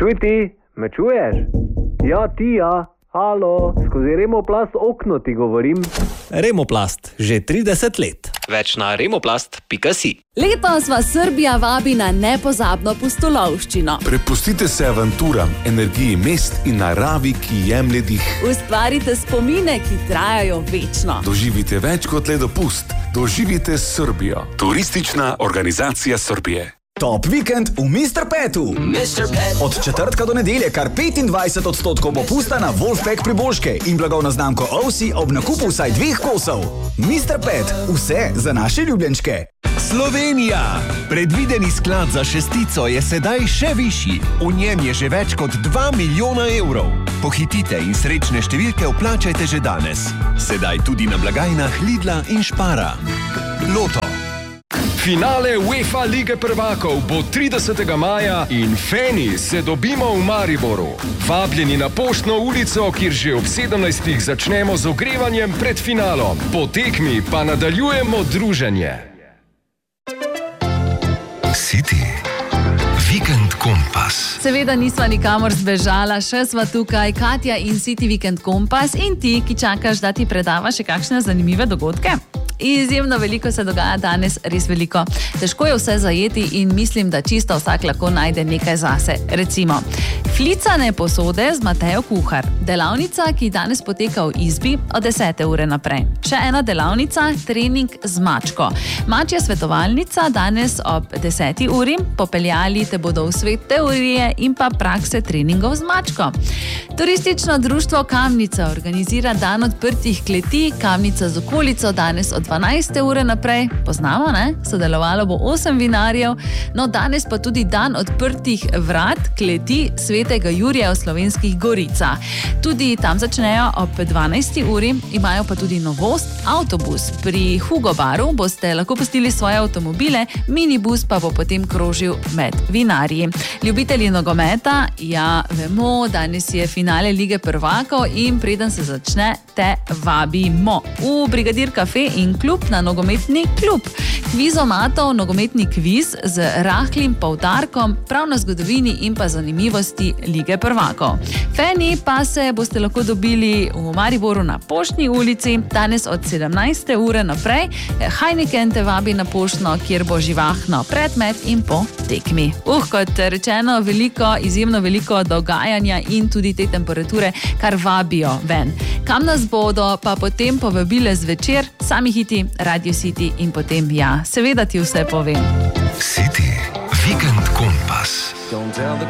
Čuj ti, me čuješ? Ja, ti ja. Halo, skozi Remoplast okno ti govorim. Remoplast, že 30 let. Več na remoplast.si. Letos vas Srbija vabi na nepozabno pustolovščino. Prepustite se avanturam, energiji mest in naravi, ki jemlje dih. Ustvarite spomine, ki trajajo večno. Doživite več kot le dopust. Doživite Srbijo. Turistična organizacija Srbije. Top vikend v Mr. Petu. Od četrtka do nedelje kar 25% popusta na Wolfpack priboljške in blagovno znamko Ovsi ob nakupu vsaj 2 kosov. Mr. Pet, vse za naše ljubljenčke. Slovenija! Predvideni sklad za šestico je sedaj še višji. V njem je že več kot 2 milijona evrov. Pohitite in srečne številke vplačajte že danes. Sedaj tudi na blagajnah Lidla in Špara. Loto. Finale UEFA Lige prvakov bo 30. maja in feni se dobimo v Mariboru. Vabljeni na Poštno ulico, kjer že ob 17. začnemo z ogrevanjem pred finalom. Po tekmi pa nadaljujemo druženje. City. Vikend Kompas. Seveda nisva nikamor zbežala, še sva tukaj, Katja in City Vikend Kompas in ti, ki čakaš, da ti predava še kakšne zanimive dogodke. Izjemno veliko se dogaja danes, res veliko. Težko je vse zajeti in mislim, da čisto vsak lahko najde nekaj zase. Recimo, flicane posode z Matejo Kuhar. Delavnica, ki danes poteka v izbi od 10. ure naprej. Še ena delavnica, trening z mačko. Mačja svetovalnica danes ob 10. uri. Popeljali te bodo v svet teorije in pa prakse treningov z mačko. Turistično društvo Kamnica organizira dan odprtih kleti. Kamnica z okolico danes od 12. ure naprej. Poznamo, ne? Sodelovalo bo 8 vinarjev. No, danes pa tudi dan odprtih vrat kleti Svetega Jurija v Slovenskih Goricah. Tudi tam začnejo ob 12. uri. Imajo pa tudi novost, avtobus. Pri Hugo Baru boste lahko pustili svoje avtomobile, minibus pa bo potem krožil med vinarji. Ljubitelji nogometa, ja, vemo, danes je finale Lige prvakov in preden se začne, te vabimo v Brigadir Cafe in klub na nogometni klub. Kvizomatov, nogometni kviz z rahlim poudarkom prav na zgodovini in pa zanimivosti Lige prvakov. Feni pa se boste lahko dobili v Mariboru na Poštni ulici, danes od 17. ure naprej. Heineken te vabi na Poštno, kjer bo živahno predmet in po tekmi. Kot rečeno, veliko, izjemno veliko dogajanja in tudi te temperature kar vabijo ven. Kam nas bodo pa potem povabile zvečer, sami hiti, Radio City in potem ja, seveda ti vse povem. City. Vikend Kompas.